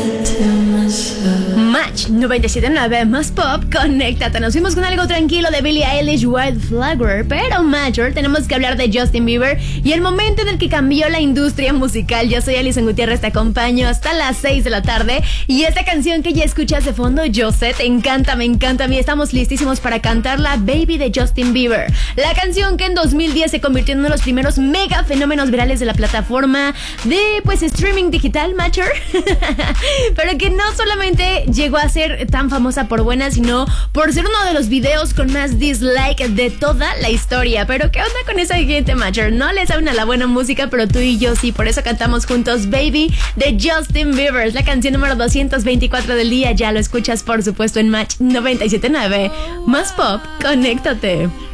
Match 97.9 más pop, conéctate. Nos fuimos con algo tranquilo de Billie Eilish, Wildflower, pero Major, tenemos que hablar de Justin Bieber y el momento en el que cambió la industria musical. Yo soy Alison Gutiérrez, te acompaño hasta las 6 de la tarde y esta canción que ya escuchas de fondo, Yo sé, te encanta, me encanta a mí. Estamos listísimos para cantarla, Baby de Justin Bieber. La canción que en 2010 se convirtió en uno de los primeros mega fenómenos virales de la plataforma de streaming digital, Major. Pero que no solamente llegó a ser tan famosa por buena, sino por ser uno de los videos con más dislike de toda la historia. Pero ¿qué onda con esa gente, Major? No le saben a la buena música, pero tú y yo sí. Por eso cantamos juntos Baby de Justin Bieber. Es la canción número 224 del día. Ya lo escuchas, por supuesto, en Match 97.9. Más pop, conéctate.